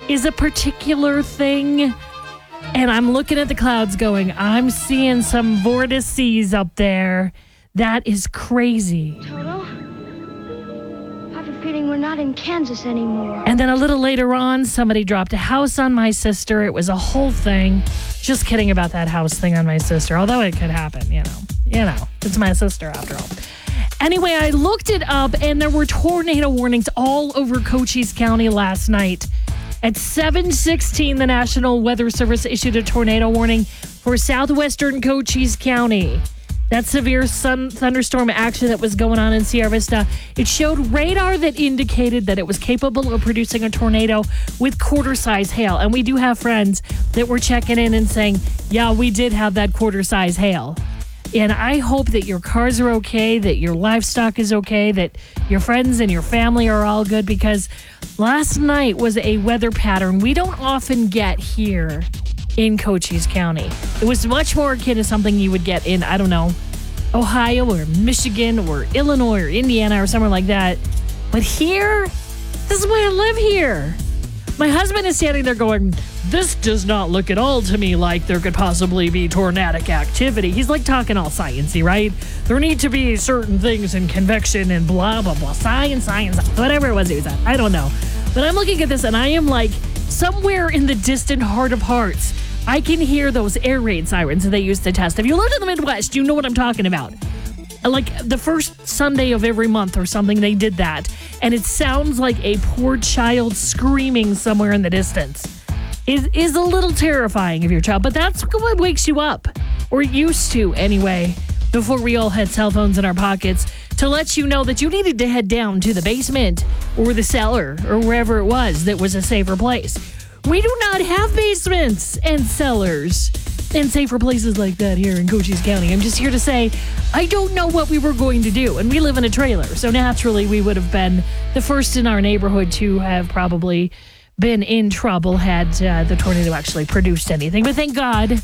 is a particular thing. And I'm looking at the clouds going, I'm seeing some vortices up there. That is crazy. Toto, I have a feeling we're not in Kansas anymore. And then a little later on, somebody dropped a house on my sister. It was a whole thing. Just kidding about that house thing on my sister, although it could happen, you know, it's my sister after all. Anyway, I looked it up and there were tornado warnings all over Cochise County last night. At 7:16, the National Weather Service issued a tornado warning for southwestern Cochise County. That severe thunderstorm action that was going on in Sierra Vista, it showed radar that indicated that it was capable of producing a tornado with quarter-size hail. And we do have friends that were checking in and saying, yeah, we did have that quarter-size hail. And I hope that your cars are okay, that your livestock is okay, that your friends and your family are all good, because last night was a weather pattern we don't often get here in Cochise County. It was much more akin to something you would get in, I don't know, Ohio or Michigan or Illinois or Indiana or somewhere like that. But here, this is why I live here. My husband is standing there going, this does not look at all to me like there could possibly be tornadic activity. He's like talking all sciencey, right? There need to be certain things in convection and blah, blah, blah. Science, whatever it was he was at. I don't know. But I'm looking at this and I am like, somewhere in the distant heart of hearts, I can hear those air raid sirens that they used to test. If you lived in the Midwest, you know what I'm talking about. Like the first Sunday of every month or something, they did that. And it sounds like a poor child screaming somewhere in the distance. It is a little terrifying if you're a child, but that's what wakes you up. Or used to anyway, before we all had cell phones in our pockets, to let you know that you needed to head down to the basement or the cellar or wherever it was that was a safer place. We do not have basements and cellars and safer places like that here in Cochise County. I'm just here to say, I don't know what we were going to do. And we live in a trailer, so naturally we would have been the first in our neighborhood to have probably been in trouble had the tornado actually produced anything. But thank God,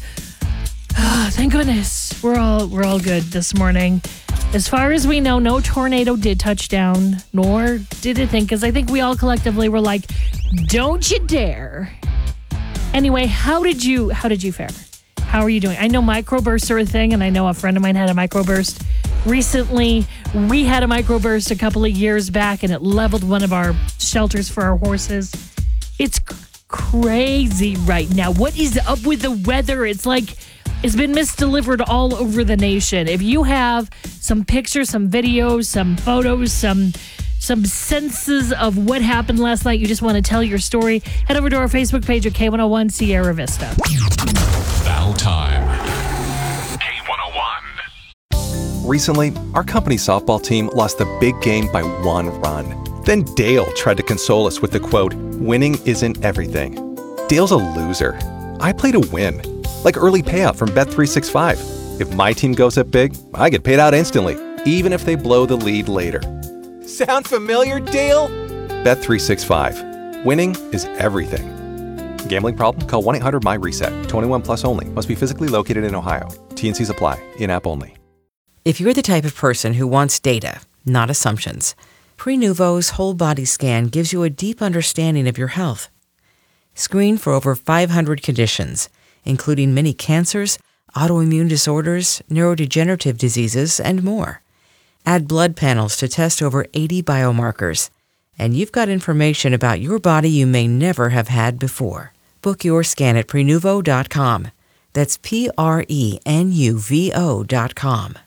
thank goodness, we're all good this morning. As far as we know, no tornado did touch down, nor did it think, because I think we all collectively were like, don't you dare. Anyway, how did you fare? How are you doing? I know microbursts are a thing, and I know a friend of mine had a microburst recently. We had a microburst a couple of years back, and it leveled one of our shelters for our horses. It's crazy right now. What is up with the weather? It's like it's been misdelivered all over the nation. If you have some pictures, some videos, some photos, some senses of what happened last night, you just want to tell your story, head over to our Facebook page at K101 Sierra Vista. Battle time. K101. Recently, our company softball team lost the big game by 1 run. Then Dale tried to console us with the quote, winning isn't everything. Dale's a loser. I play to win. Like early payout from Bet365. If my team goes up big, I get paid out instantly, even if they blow the lead later. Sound familiar, Dale? Bet365. Winning is everything. Gambling problem? Call 1-800-MY-RESET. 21 plus only. Must be physically located in Ohio. T&Cs apply. In-app only. If you're the type of person who wants data, not assumptions, Prenuvo's whole body scan gives you a deep understanding of your health. Screen for over 500 conditions, including many cancers, autoimmune disorders, neurodegenerative diseases, and more. Add blood panels to test over 80 biomarkers. And you've got information about your body you may never have had before. Book your scan at Prenuvo.com. That's Prenuvo.com.